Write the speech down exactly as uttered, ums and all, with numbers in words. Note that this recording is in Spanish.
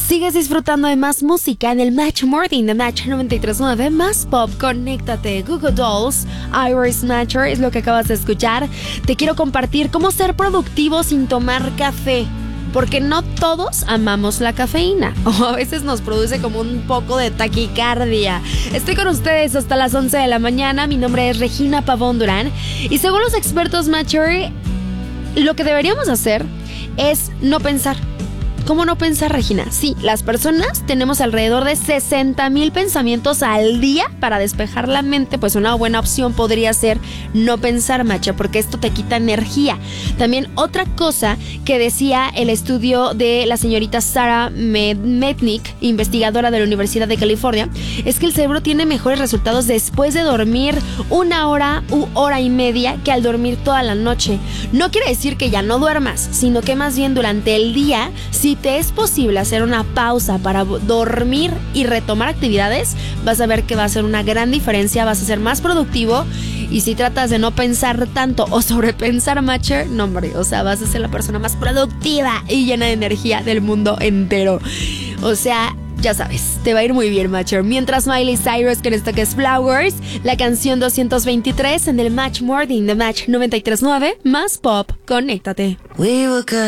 Sigues disfrutando de más música en el Match Morning de Match noventa y tres punto nueve, más pop, conéctate. Google Dolls, Iris Matcher es lo que acabas de escuchar. Te quiero compartir cómo ser productivo sin tomar café, porque no todos amamos la cafeína, o a veces nos produce como un poco de taquicardia. Estoy con ustedes hasta las once de la mañana, mi nombre es Regina Pavón Durán, y según los expertos Matcher, lo que deberíamos hacer es no pensar. ¿Cómo no pensar, Regina? Sí, las personas tenemos alrededor de sesenta mil pensamientos al día para despejar la mente. Pues una buena opción podría ser no pensar, macha, porque esto te quita energía. También otra cosa que decía el estudio de la señorita Sarah Mednick, investigadora de la Universidad de California, es que el cerebro tiene mejores resultados después de dormir una hora u hora y media que al dormir toda la noche. No quiere decir que ya no duermas, sino que más bien durante el día, si te es posible hacer una pausa para dormir y retomar actividades, vas a ver que va a ser una gran diferencia, vas a ser más productivo. Y si tratas de no pensar tanto o sobrepensar, Matcher, no hombre, o sea, vas a ser la persona más productiva y llena de energía del mundo entero. O sea, ya sabes, te va a ir muy bien, Matcher. Mientras Miley Cyrus con esto que es Flowers, la canción doscientos veintitrés en el Match Morning de Match noventa y tres punto nueve, más pop, conéctate. We were good.